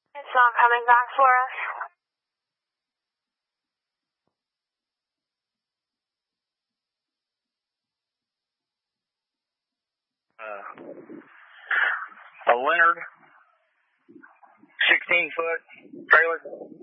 It's not coming back for us. A Leonard 16-foot trailer.